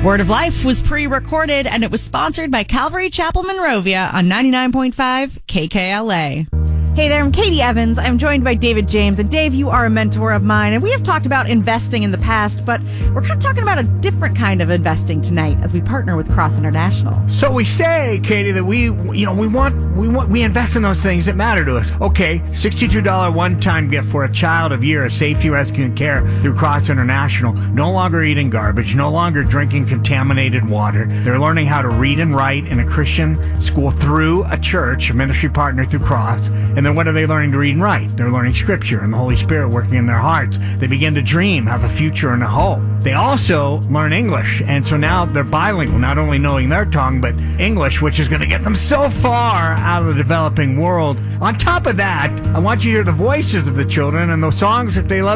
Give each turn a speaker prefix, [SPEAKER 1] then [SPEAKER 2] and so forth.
[SPEAKER 1] Word of Life was pre-recorded, and it was sponsored by Calvary Chapel Monrovia on 99.5 KKLA.
[SPEAKER 2] Hey there, I'm Katie Evans. I'm joined by David James. And Dave, you are a mentor of mine. And we have talked about investing in the past, but we're kind of talking about a different kind of investing tonight as we partner with Cross International.
[SPEAKER 3] So we say, Katie, that we invest in those things that matter to us. Okay, $62 one-time gift for a child of year of safety, rescue, and care through Cross International. No longer eating garbage, no longer drinking contaminated water. They're learning how to read and write in a Christian school through a church, a ministry partner through Cross. And then what are they learning to read and write? They're learning Scripture and the Holy Spirit working in their hearts. They begin to dream, have a future and a hope. They also learn English, and so now they're bilingual, not only knowing their tongue, but English, which is going to get them so far out of the developing world. On top of that, I want you to hear the voices of the children and the songs that they love